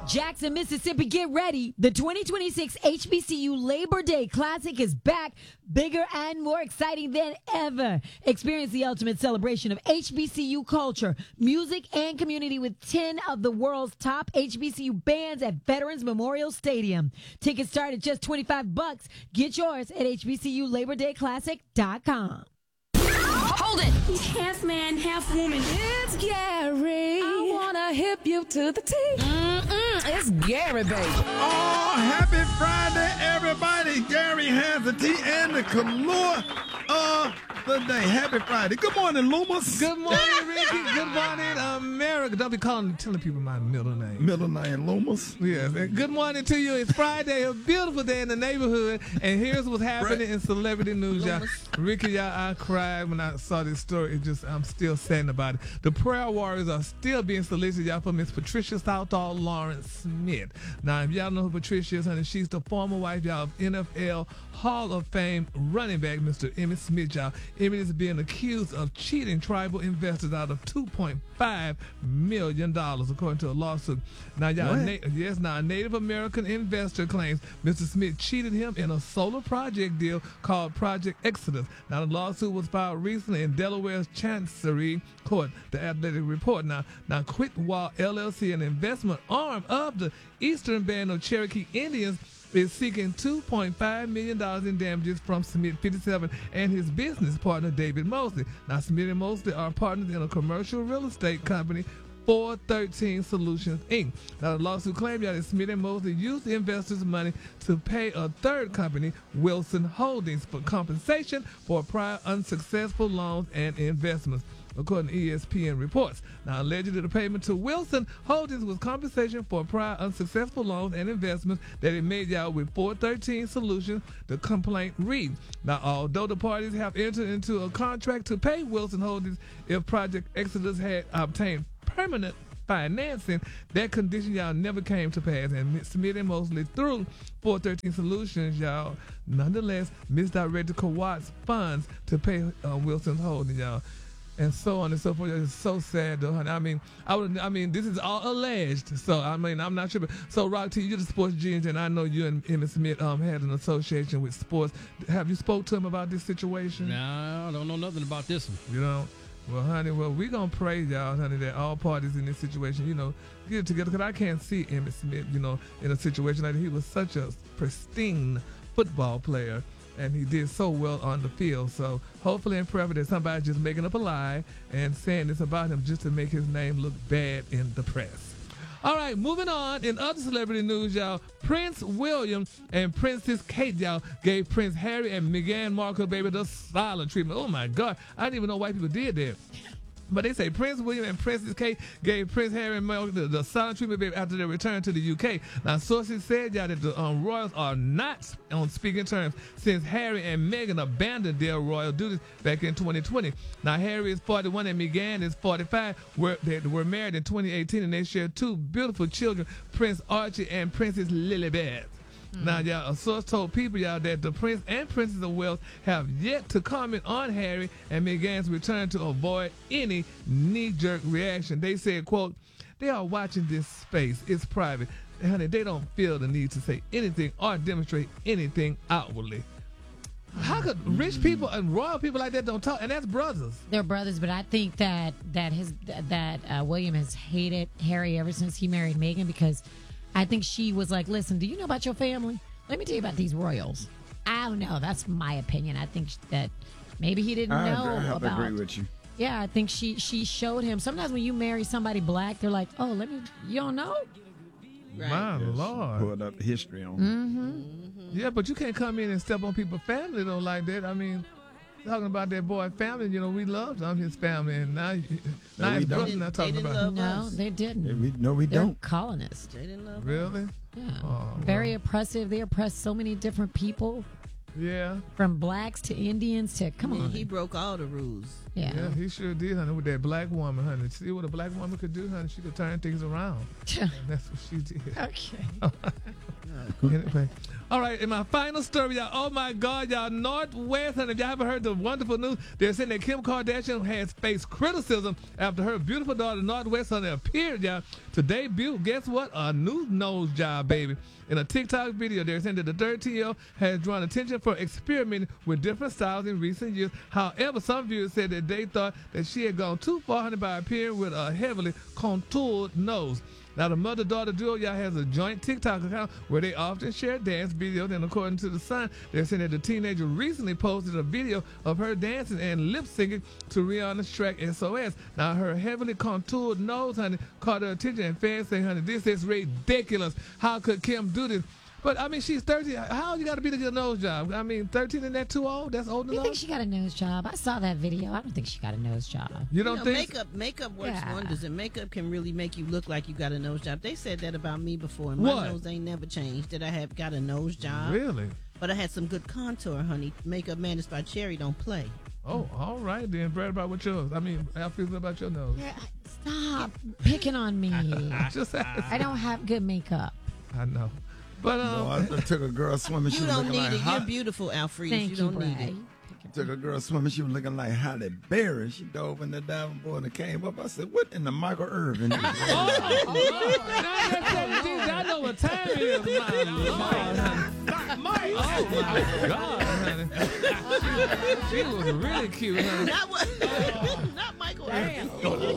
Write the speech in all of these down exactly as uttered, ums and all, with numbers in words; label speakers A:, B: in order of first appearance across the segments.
A: Jackson, Mississippi, get ready. The twenty twenty-six H B C U Labor Day Classic is back, bigger and more exciting than ever. Experience the ultimate celebration of H B C U culture, music, and community with ten of the world's top H B C U bands at Veterans Memorial Stadium. Tickets start at just twenty-five bucks. Get yours at H B C U Labor Day Classic dot com.
B: Hold it!
C: He's half man, half woman.
B: It's Gary.
C: I wanna hip you to the T.
B: Mm-mm, it's Gary, baby.
D: Oh, happy Friday, everybody. Gary has the tea and the Kalua of the day. Happy Friday. Good morning, Loomis.
E: Good morning, Ricky. Good morning, America. Don't be calling, telling people my middle name.
D: Middle name, Loomis.
E: Yes. And good morning to you. It's Friday, a beautiful day in the neighborhood. And here's what's happening in celebrity news, y'all. Ricky, y'all, I cried when I saw this story. It just, I'm still sad about it. The prayer warriors are still being solicited, y'all, for Miss Patricia Southall Lawrence Smith. Now, if y'all know who Patricia is, honey, she's the former wife, y'all, of N F L Hall of Fame running back, Mister Emmitt Smith, y'all. Emmitt is being accused of cheating tribal investors out of two point five million dollars, according to a lawsuit. Now, y'all, na- yes, now a Native American investor claims Mister Smith cheated him in a solar project deal called Project Exodus. Now, the lawsuit was filed recently in Delaware's Chancery Court, the Athletic Report. Now, now Quitwall L L C, an investment arm of the Eastern Band of Cherokee Indians, is seeking two point five million dollars in damages from Smith, fifty-seven, and his business partner, David Mosley. Now, Smith and Mosley are partners in a commercial real estate company, four thirteen Solutions, Incorporated. Now, the lawsuit claims that Smith and Mosley used the investors' money to pay a third company, Wilson Holdings, for compensation for prior unsuccessful loans and investments, according to E S P N reports. Now, allegedly, the payment to Wilson Holdings was compensation for prior unsuccessful loans and investments that it made out with four thirteen Solutions, the complaint reads. Now, although the parties have entered into a contract to pay Wilson Holdings if Project Exodus had obtained permanent financing, that condition, y'all, never came to pass. And Smith and Mosley, through four thirteen Solutions, y'all, nonetheless misdirected Kawatt's funds to pay uh, Wilson's Holdings, y'all. And so on and so forth. It's so sad, though, honey. I mean, I would. I mean, this is all alleged. So I mean, I'm not sure. But, so, Rock T, you're the sports genius, and I know you and Emmitt Smith um had an association with sports. Have you spoke to him about this situation?
F: No, I don't know nothing about this one.
E: You know. Well, honey, well, we gonna pray, y'all, honey, that all parties in this situation, you know, get it together. Because I can't see Emmitt Smith, you know, in a situation like that. He was such a pristine football player, and he did so well on the field. So hopefully and prayerfully that somebody's just making up a lie and saying this about him just to make his name look bad in the press. All right, moving on. In other celebrity news, y'all, Prince William and Princess Kate, y'all, gave Prince Harry and Meghan Markle, baby, the silent treatment. Oh, my God. I didn't even know white people did that. But they say Prince William and Princess Kate gave Prince Harry and Meghan the, the silent treatment, baby, after their return to the U K. Now, sources said, y'all, that the um, royals are not on speaking terms since Harry and Meghan abandoned their royal duties back in twenty twenty. Now, Harry is forty-one and Meghan is forty-five. Were, they were married in twenty eighteen, and they share two beautiful children, Prince Archie and Princess Lilibet. Now, y'all, a source told people, y'all, that the Prince and Princess of Wales have yet to comment on Harry and Meghan's return to avoid any knee-jerk reaction. They said, quote, they are watching this space. It's private. And, honey, they don't feel the need to say anything or demonstrate anything outwardly. How could rich people and royal people like that don't talk? And that's brothers.
A: They're brothers, but I think that that his that uh, William has hated Harry ever since he married Meghan, because I think she was like, listen, do you know about your family? Let me tell you about these royals. I don't know. That's my opinion. I think that maybe he didn't
D: I,
A: know
D: I have
A: about.
D: to agree with you.
A: Yeah, I think she she showed him. Sometimes when you marry somebody black, they're like, oh, let me, you don't know?
F: Right.
E: My
D: Yes,
E: Lord.
D: Pulled up history on
A: Mm-hmm.
E: Yeah, but you can't come in and step on people's family, though, like that. I mean, talking about that boy family, you know, we loved him, his family, and now, now
D: we
E: his
D: don't.
E: brother
F: They
E: not
F: didn't-
E: talking
F: they
E: about
F: didn't
E: him.
F: love
A: No,
F: us.
A: they didn't.
D: Yeah, we, no, we
A: They're
D: don't.
A: colonists.
F: They didn't love us.
E: Really?
A: Yeah.
E: Oh,
A: Very
E: well.
A: oppressive. They oppressed so many different people,
E: Yeah.
A: from blacks to Indians to, come
F: Yeah,
A: on.
F: he broke all the rules.
A: Yeah.
E: Yeah, he sure did, honey, with that black woman, honey. See what a black woman could do, honey? She could turn things around. And that's what she did.
A: Okay.
E: Anyway. All right, in my final story, y'all, oh my God, y'all, Northwest, and if y'all haven't heard the wonderful news, they're saying that Kim Kardashian has faced criticism after her beautiful daughter, Northwest, Honey, appeared, y'all, to debut, guess what, a new nose job, baby. In a TikTok video, they're saying that the thirteen-year-old has drawn attention for experimenting with different styles in recent years. However, some viewers said that they thought that she had gone too far, honey, by appearing with a heavily contoured nose. Now, the mother-daughter duo, y'all, has a joint TikTok account where they often share dance videos, and according to The Sun, they're saying that the teenager recently posted a video of her dancing and lip-syncing to Rihanna's track S O S. Now, her heavily contoured nose, honey, caught her attention, and fans say, honey, this is ridiculous. How could Kim do this? But, I mean, she's thirteen. How you got to be to get a nose job? I mean, thirteen and that too old? That's old
A: You
E: enough?
A: think she got a nose job? I saw that video. I don't think she got a nose job.
E: You don't
F: You know,
E: think?
F: makeup makeup works
A: Yeah.
F: wonders, and makeup can really make you look like you got a nose job. They said that about me before, and my
E: What?
F: nose ain't never changed. That I have got a nose job,
E: Really?
F: but I had some good contour, honey. Makeup managed by Cherry don't play.
E: Oh, all right then. Brad, about what yours? I mean, how feels about your nose?
A: Yeah, stop picking on me.
E: Just ask.
A: I don't have good makeup.
E: I know. But, um,
D: No, I, I took a girl swimming. She
F: You
D: was
F: don't
D: looking
F: need
D: like
F: it.
D: hot.
F: You're beautiful, Alfred.
A: Thank
F: you
A: you,
F: don't need
A: Brad.
F: it.
D: Took a girl swimming. She was looking like Halle Berry. She dove in the diving board and came up. I said, "What in the Michael Irvin?"
E: oh, Lord, now that's seventeen. I know what time it is, my Lord, honey. Oh, my God, honey. She, she was really cute, honey.
F: Not what? Not Michael Irvin.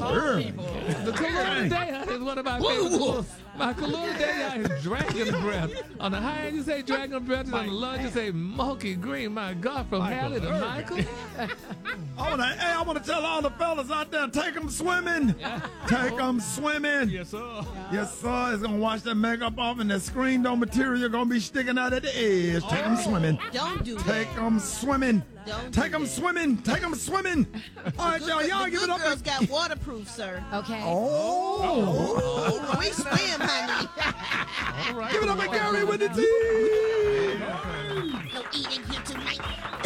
E: The color today, honey, is one of my favorite colors. My color today, y'all, is dragon breath. On the high end, you say dragon breath, and on the low, you say smoky green. My God, from Halle to Michael.
D: I wanna, hey, I want to tell all the fellas out there, take them swimming. Take them swimming.
F: Yes, sir.
D: Yes, sir. It's going to wash that makeup off and that screen door material going to be sticking out at the edge. Take them swimming.
F: Don't do that.
D: Take them swimming.
F: Don't
D: Take
F: do
D: them
F: that.
D: swimming. Take them swimming. All right, y'all. Y'all
F: the
D: give it
F: good
D: up.
F: girls got waterproof, sir.
A: Okay.
D: Oh.
F: We swim, honey.
E: All right.
D: Give it up, Gary, with the tea.
F: No eating here tonight.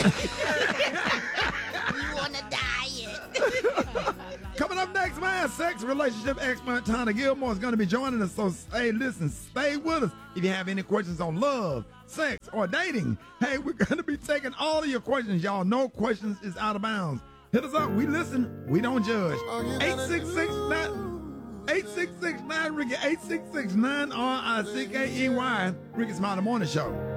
F: You on a diet.
D: Coming up next, man, sex relationship expert Tana Gilmore is going to be joining us. So, hey, listen, stay with us. If you have any questions on love, sex, or dating, hey, we're going to be taking all of your questions. Y'all know questions is out of bounds. Hit us up. We listen. We don't judge. eight six six nine eight six six nine Ricky, eight six six nine R I C K E Y, Ricky Smiley Morning Show.